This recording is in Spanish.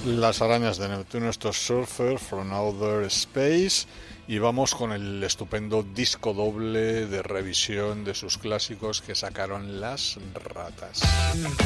Las arañas de Neptuno, estos Surfer from Outer Space, y vamos con el estupendo disco doble de revisión de sus clásicos que sacaron Las Ratas.